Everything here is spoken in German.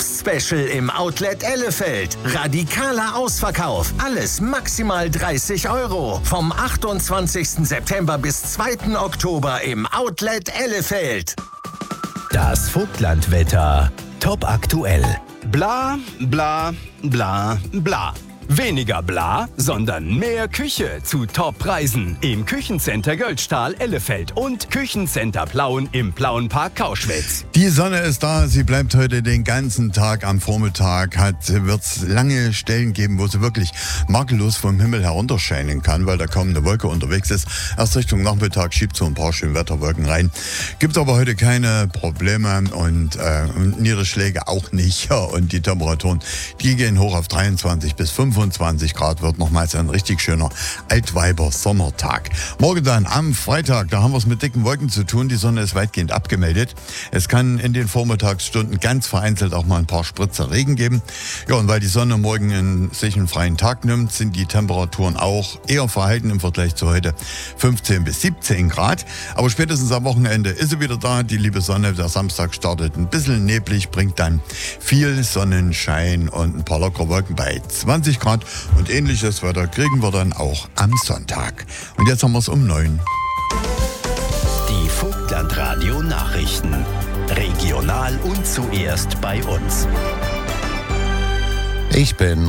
Herbstspecial im Outlet Ellefeld. Radikaler Ausverkauf. Alles maximal 30 €. Vom 28. September bis 2. Oktober im Outlet Ellefeld. Das Vogtlandwetter. Top aktuell. Bla, bla, bla, bla. Weniger bla, sondern mehr Küche zu Top-Preisen im Küchencenter Göldstahl Ellefeld und Küchencenter Plauen im Plauenpark Kauschwitz. Die Sonne ist da, sie bleibt heute den ganzen Tag am Vormittag. Wird es lange Stellen geben, wo sie wirklich makellos vom Himmel herunterscheinen kann, weil da kaum eine Wolke unterwegs ist. Erst Richtung Nachmittag schiebt so ein paar schöne Wetterwolken rein. Gibt aber heute keine Probleme und Niederschläge auch nicht. Ja, und die Temperaturen, die gehen hoch auf 23 bis 25 Grad, wird nochmals ein richtig schöner Altweiber-Sommertag. Morgen dann am Freitag, da haben wir es mit dicken Wolken zu tun. Die Sonne ist weitgehend abgemeldet. Es kann in den Vormittagsstunden ganz vereinzelt auch mal ein paar Spritzer Regen geben. Ja, und weil die Sonne morgen sich einen freien Tag nimmt, sind die Temperaturen auch eher verhalten im Vergleich zu heute. 15 bis 17 Grad. Aber spätestens am Wochenende ist sie wieder da, die liebe Sonne. Der Samstag startet ein bisschen neblig, bringt dann viel Sonnenschein und ein paar lockere Wolken bei 20 Grad. Und ähnliches Wetter kriegen wir dann auch am Sonntag. Und jetzt haben wir es um 9. Die Vogtlandradio Nachrichten. Regional und zuerst bei uns. Ich bin